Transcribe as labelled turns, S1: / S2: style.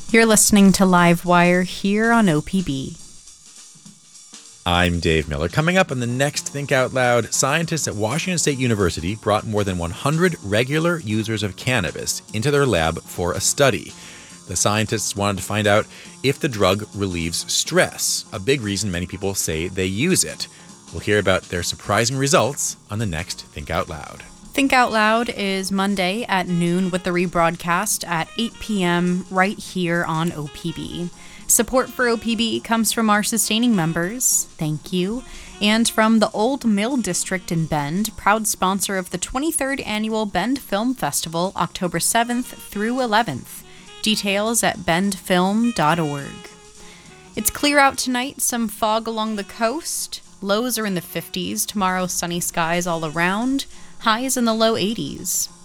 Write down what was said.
S1: You're listening to Livewire here on OPB.
S2: I'm Dave Miller. Coming up on the next Think Out Loud, scientists at Washington State University brought more than 100 regular users of cannabis into their lab for a study. The scientists wanted to find out if the drug relieves stress, a big reason many people say they use it. We'll hear about their surprising results on the next Think Out Loud.
S1: Think Out Loud is Monday at noon with the rebroadcast at 8 p.m. right here on OPB. Support for OPB comes from our sustaining members, thank you, and from the Old Mill District in Bend, proud sponsor of the 23rd Annual Bend Film Festival, October 7th through 11th. Details at bendfilm.org. It's clear out tonight, some fog along the coast. Lows are in the 50s, tomorrow sunny skies all around, highs in the low 80s.